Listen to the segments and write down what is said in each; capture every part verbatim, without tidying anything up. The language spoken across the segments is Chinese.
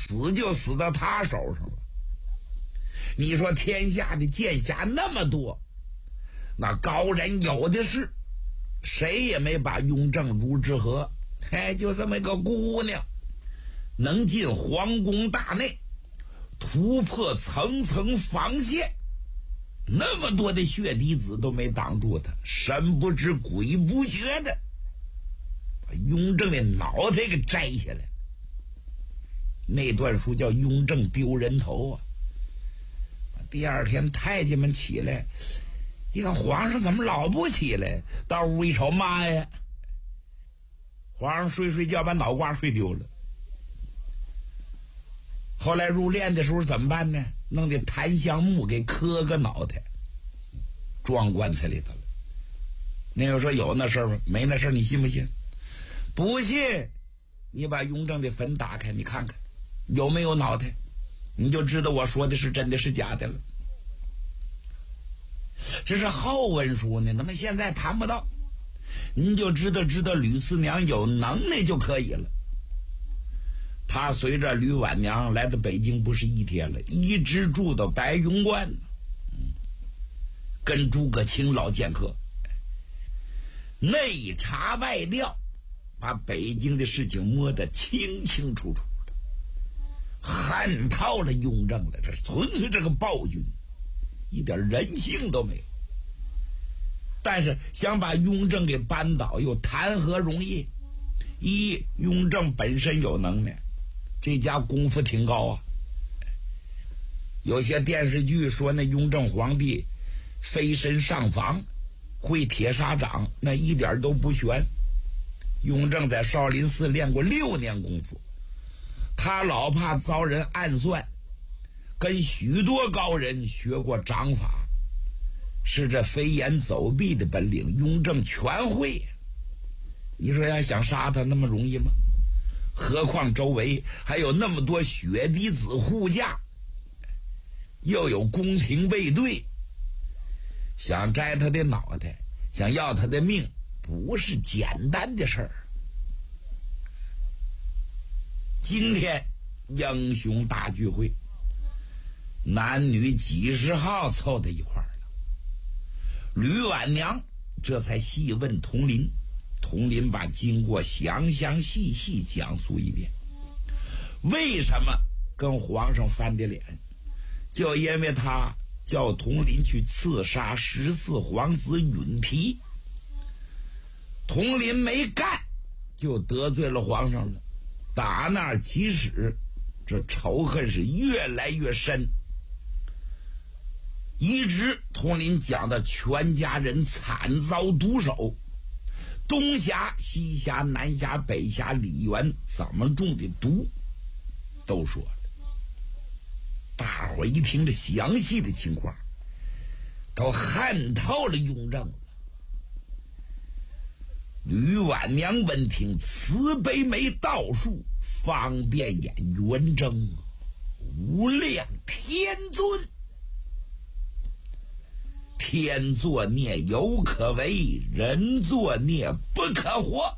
死就死到他手上了。你说天下的剑侠那么多，那高人有的是，谁也没把雍正如之何。嘿，就这么一个姑娘，能进皇宫大内，突破层层防线，那么多的血滴子都没挡住他，神不知鬼不觉的把雍正的脑袋给摘下来。那段书叫雍正丢人头啊。第二天太监们起来一看，皇上怎么老不起来？到屋一瞅，妈呀，皇上睡睡觉把脑瓜睡丢了。后来入殓的时候怎么办呢？弄的檀香木给磕个脑袋，装棺材里头了。那个说有那事儿吗？没那事儿，你信不信？不信，你把雍正的坟打开，你看看有没有脑袋，你就知道我说的是真的是假的了。这是后文书呢，那么现在谈不到，你就知道知道吕四娘有能耐就可以了。他随着吕婉娘来到北京不是一天了，一直住到白云观，嗯，跟诸葛青老剑客，内查外调，把北京的事情摸得清清楚楚的，恨透了雍正了。这纯粹这个暴君，一点人性都没有。但是想把雍正给扳倒，又谈何容易？一，雍正本身有能耐，这家功夫挺高啊。有些电视剧说那雍正皇帝飞身上房，会铁砂掌，那一点都不悬。雍正在少林寺练过六年功夫，他老怕遭人暗算，跟许多高人学过掌法，是这飞檐走壁的本领，雍正全会。你说要想杀他那么容易吗？何况周围还有那么多血滴子护驾，又有宫廷卫队，想摘他的脑袋，想要他的命，不是简单的事儿。今天英雄大聚会，男女几十号凑在一块儿了。吕婉娘这才细问佟林，佟林把经过详详细细讲述一遍。为什么跟皇上翻的脸？就因为他叫佟林去刺杀十四皇子允提，佟林没干，就得罪了皇上了。打那儿起始，这仇恨是越来越深，一直佟林讲的全家人惨遭毒手，东峡、西峡、南峡、北峡、李元怎么中的毒都说了。大伙一听这详细的情况，都恨透了雍正了。吕婉娘闻听，慈悲眉倒竖，方便眼圆睁，无量天尊，天作孽有可为，人作孽不可活。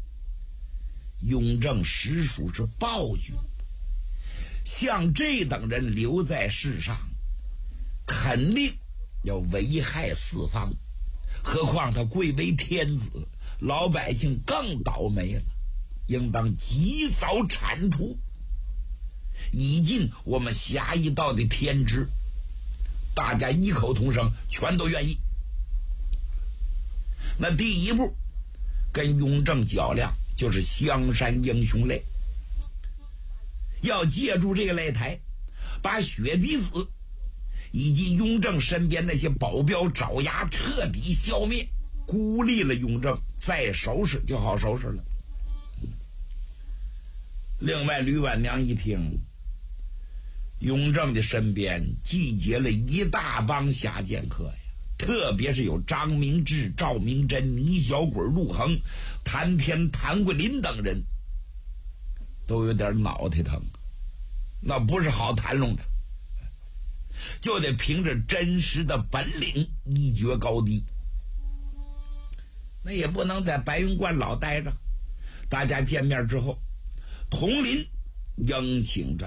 雍正实属是暴君，像这等人留在世上，肯定要危害四方。何况他贵为天子，老百姓更倒霉了，应当及早铲除，以尽我们侠义道的天职。大家异口同声，全都愿意。那第一步跟雍正较量，就是香山英雄擂，要借助这个擂台，把雪滴子以及雍正身边那些保镖爪牙彻底消灭，孤立了雍正，再收拾就好收拾了。另外吕婉娘一听，雍正的身边集结了一大帮侠剑客呀，特别是有张明志、赵明珍、倪小鬼、陆衡、谭天、谭桂林等人，都有点脑袋疼，那不是好谈拢的，就得凭着真实的本领一决高低。那也不能在白云观老待着，大家见面之后，佟林迎请着